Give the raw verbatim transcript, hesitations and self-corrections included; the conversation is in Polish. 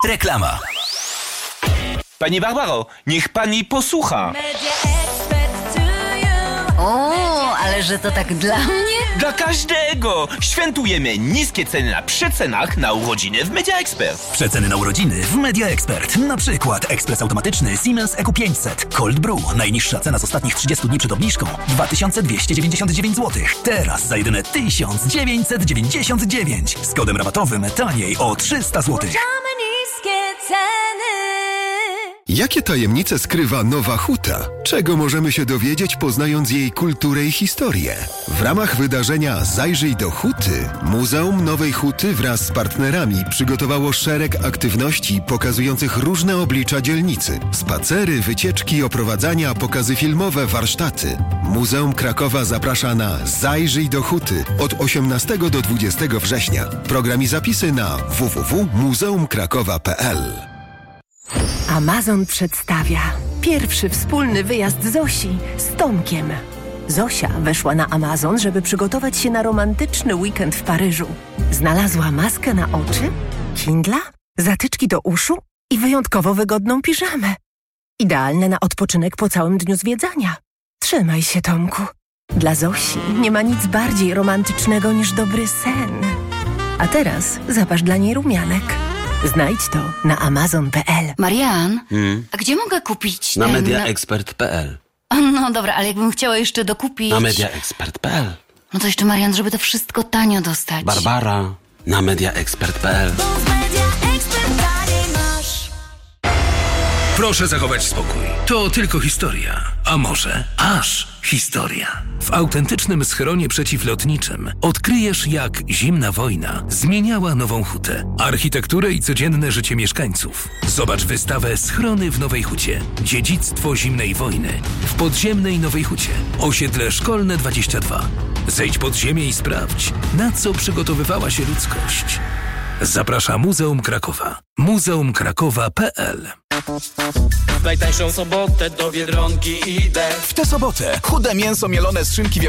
Reklama. Pani Barbaro, niech pani posłucha. O, ale że to tak dla mnie? Dla każdego! Świętujemy niskie ceny na przecenach na urodziny w Media Expert. Przeceny na urodziny w Media Expert. Na przykład ekspres automatyczny Siemens E Q pięćset Cold Brew. Najniższa cena z ostatnich trzydziestu dni przed obniżką dwa tysiące dwieście dziewięćdziesiąt dziewięć złotych. Teraz za jedyne tysiąc dziewięćset dziewięćdziesiąt dziewięć. Z kodem rabatowym taniej o trzysta złotych. Jakie tajemnice skrywa Nowa Huta? Czego możemy się dowiedzieć, poznając jej kulturę i historię? W ramach wydarzenia Zajrzyj do Huty, Muzeum Nowej Huty wraz z partnerami przygotowało szereg aktywności pokazujących różne oblicza dzielnicy. Spacery, wycieczki, oprowadzania, pokazy filmowe, warsztaty. Muzeum Krakowa zaprasza na Zajrzyj do Huty od osiemnastego do dwudziestego września. Program i zapisy na w w w kropka muzeum krakowa kropka p l. Amazon przedstawia pierwszy wspólny wyjazd Zosi z Tomkiem. Zosia weszła na Amazon, żeby przygotować się na romantyczny weekend w Paryżu. Znalazła maskę na oczy, Kindla, zatyczki do uszu i wyjątkowo wygodną piżamę. Idealne na odpoczynek po całym dniu zwiedzania. Trzymaj się, Tomku. Dla Zosi nie ma nic bardziej romantycznego niż dobry sen. A teraz zapasz dla niej rumianek. Znajdź to na amazon kropka p l. Marian, Hmm? a gdzie mogę kupić Na ten... mediaexpert kropka p l. No dobra, ale jakbym chciała jeszcze dokupić... Na mediaexpert kropka p l. No to jeszcze, Marian, żeby to wszystko tanio dostać. Barbara. Na mediaexpert kropka p l. Proszę zachować spokój. To tylko historia. A może aż historia. W autentycznym schronie przeciwlotniczym odkryjesz, jak zimna wojna zmieniała Nową Hutę. Architekturę i codzienne życie mieszkańców. Zobacz wystawę Schrony w Nowej Hucie. Dziedzictwo zimnej wojny. W podziemnej Nowej Hucie. Osiedle Szkolne dwadzieścia dwa. Zejdź pod ziemię i sprawdź, na co przygotowywała się ludzkość. Zaprasza Muzeum Krakowa. muzeum krakowa kropka p l. W najtańszą sobotę do Biedronki idę. W tę sobotę chude mięso mielone z szynki